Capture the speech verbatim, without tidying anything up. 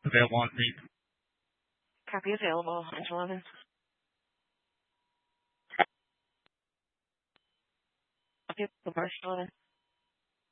Available on tape. Copy available. Angel eleven. Copy of March eleven.